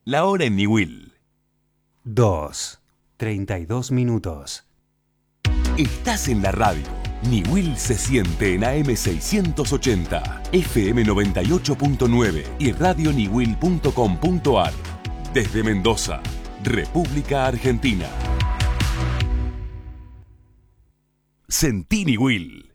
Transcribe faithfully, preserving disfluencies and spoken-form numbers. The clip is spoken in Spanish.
La hora en Niwil. dos, treinta y dos minutos. Estás en la radio. Niwil se siente en A M seiscientos ochenta, F M noventa y ocho punto nueve y radio niwil punto com punto ar. Desde Mendoza, República Argentina. Sentí Niwil.